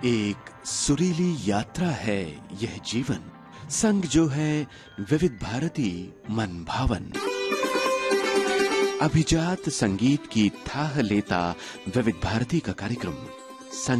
एक सुरीली यात्रा है यह जीवन, संग जो है विविध भारती मन भावन। अभिजात संगीत की थाह लेता विविध भारती का कार्यक्रम